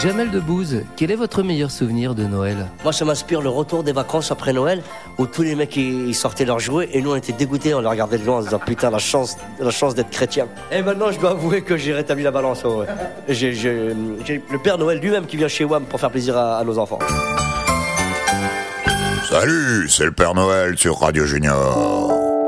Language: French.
Jamel Debbouze, quel est votre meilleur souvenir de Noël? Moi, ça m'inspire le retour des vacances après Noël, où tous les mecs ils sortaient leurs jouets et nous on était dégoûtés, on les regardait de loin en se disant putain la chance d'être chrétien. Et maintenant je dois avouer que j'ai rétabli la balance. Ouais. J'ai le Père Noël lui-même qui vient chez WAM pour faire plaisir à nos enfants. Salut, c'est le Père Noël sur Radio Junior.